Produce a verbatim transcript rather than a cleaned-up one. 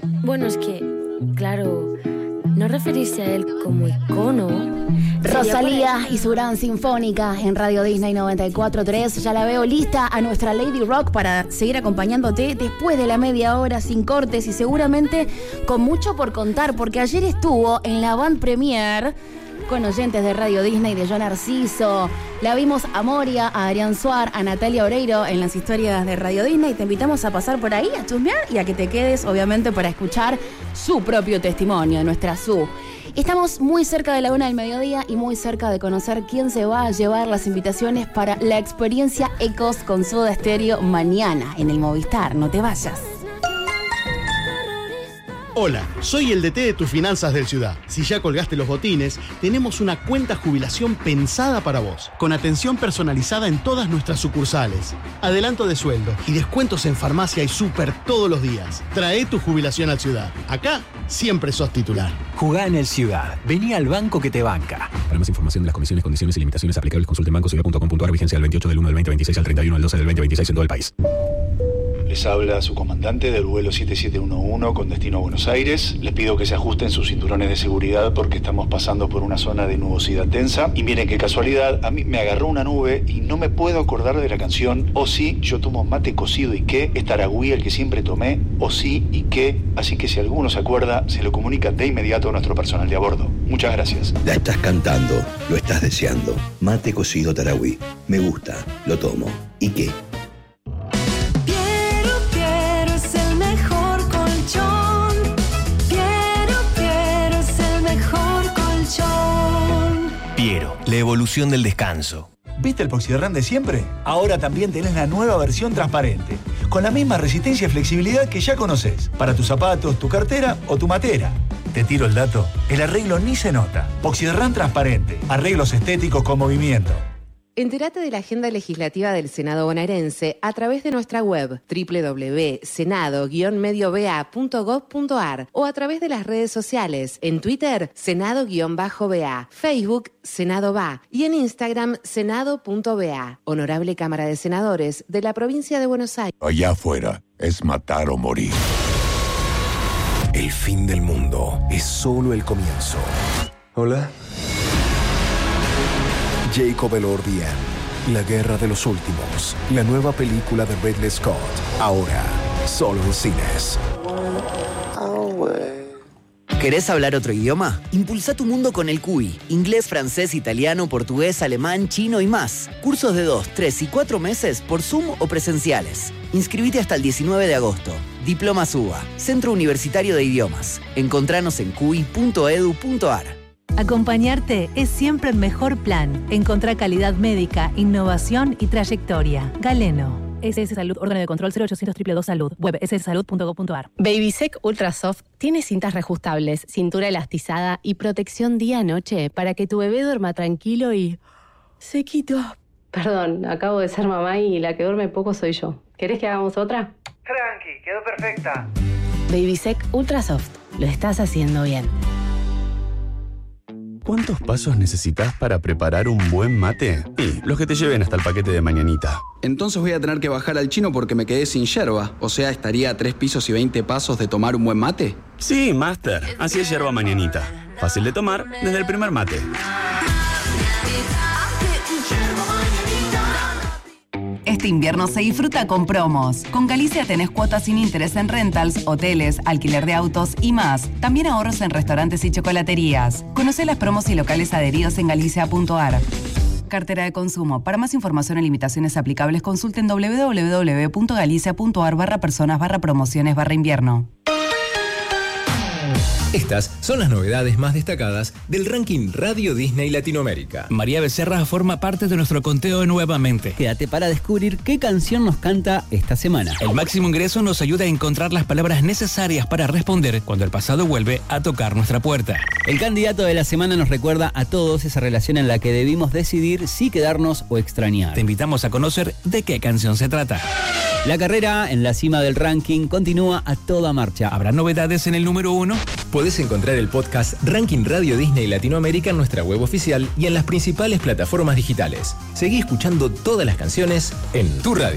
Bueno, es que, claro, no referirse a él como icono. Rosalía y su gran sinfónica en Radio Disney noventa y cuatro punto tres. Ya la veo lista a nuestra Lady Rock para seguir acompañándote después de la media hora sin cortes y seguramente con mucho por contar, porque ayer estuvo en la Van Premier con oyentes de Radio Disney, de John Narciso. La vimos a Moria, a Adrián Suar, a Natalia Oreiro en las historias de Radio Disney. Te invitamos a pasar por ahí, a chusmear y a que te quedes, obviamente, para escuchar su propio testimonio de nuestra Su. Estamos muy cerca de la una del mediodía y muy cerca de conocer quién se va a llevar las invitaciones para la experiencia Ecos con Soda Stereo mañana en el Movistar. No te vayas. Hola, soy el D T de tus finanzas del Ciudad. Si ya colgaste los botines, tenemos una cuenta jubilación pensada para vos, con atención personalizada en todas nuestras sucursales, adelanto de sueldo y descuentos en farmacia y súper todos los días. Trae tu jubilación al Ciudad. Acá siempre sos titular. Jugá en el Ciudad. Vení al banco que te banca. Para más información de las condiciones, condiciones y limitaciones aplicables, consulte en banco ciudad punto com punto a r. Vigencia del veintiocho del uno del veinte veintiséis al treinta y uno del doce del veinte veintiséis en todo el país. Les habla su comandante del vuelo siete siete uno uno con destino a Buenos Aires. Les pido que se ajusten sus cinturones de seguridad porque estamos pasando por una zona de nubosidad densa. Y miren qué casualidad, a mí me agarró una nube y no me puedo acordar de la canción O sí, yo tomo mate cocido y qué, es Taragüí el que siempre tomé, O sí y qué. Así que si alguno se acuerda, se lo comunica de inmediato a nuestro personal de a bordo. Muchas gracias. La estás cantando, lo estás deseando. Mate cocido Taragüí. Me gusta, lo tomo. ¿Y qué? Piero, la evolución del descanso. ¿Viste el Poxirran de siempre? Ahora también tenés la nueva versión transparente, con la misma resistencia y flexibilidad que ya conocés, para tus zapatos, tu cartera o tu matera. Te tiro el dato, el arreglo ni se nota. Poxirran transparente, arreglos estéticos con movimiento. Entérate de la agenda legislativa del Senado bonaerense a través de nuestra web doble u doble u doble u punto senado guion medio b a punto gov punto a r o a través de las redes sociales, en Twitter, Senado-B A, Facebook, Senado B A y en Instagram, Senado punto B A. Honorable Cámara de Senadores de la Provincia de Buenos Aires. Allá afuera es matar o morir. El fin del mundo es solo el comienzo. Hola. Jacob Elordi en La Guerra de los Últimos, la nueva película de Ridley Scott, ahora solo en cines. ¿Querés hablar otro idioma? Impulsa tu mundo con el C U I. Inglés, francés, italiano, portugués, alemán, chino y más. Cursos de dos, tres y cuatro meses por Zoom o presenciales. Inscribite hasta el diecinueve de agosto. Diplomas U B A, Centro Universitario de Idiomas. Encontranos en Q I punto e d u punto a r. Acompañarte es siempre el mejor plan. Encontrá calidad médica, innovación y trayectoria. Galeno. S S Salud, órgano de control cero ochocientos dos dos dos Salud. Web s s salud punto gov punto a r. Babysec Ultra Soft tiene cintas reajustables, cintura elastizada y protección día-noche para que tu bebé duerma tranquilo y sequito. Perdón, acabo de ser mamá y la que duerme poco soy yo. ¿Querés que hagamos otra? Tranqui, quedó perfecta. Babysec Ultra Soft. Lo estás haciendo bien. ¿Cuántos pasos necesitas para preparar un buen mate? Y los que te lleven hasta el paquete de mañanita. Entonces voy a tener que bajar al chino porque me quedé sin yerba. O sea, ¿estaría a tres pisos y veinte pasos de tomar un buen mate? Sí, Master. Así es yerba mañanita. Fácil de tomar desde el primer mate. Este invierno se disfruta con promos. Con Galicia tenés cuotas sin interés en rentals, hoteles, alquiler de autos y más. También ahorros en restaurantes y chocolaterías. Conocé las promos y locales adheridos en galicia punto a r. Cartera de consumo. Para más información y limitaciones aplicables, consulten doble u doble u doble u punto galicia punto a r barra personas barra promociones barra invierno. Estas son las novedades más destacadas del ranking Radio Disney Latinoamérica. María Becerra forma parte de nuestro conteo nuevamente. Quédate para descubrir qué canción nos canta esta semana. El máximo ingreso nos ayuda a encontrar las palabras necesarias para responder cuando el pasado vuelve a tocar nuestra puerta. El candidato de la semana nos recuerda a todos esa relación en la que debimos decidir si quedarnos o extrañar. Te invitamos a conocer de qué canción se trata. La carrera en la cima del ranking continúa a toda marcha. ¿Habrá novedades en el número uno? Podés encontrar el podcast Ranking Radio Disney Latinoamérica en nuestra web oficial y en las principales plataformas digitales. Seguí escuchando todas las canciones en tu radio.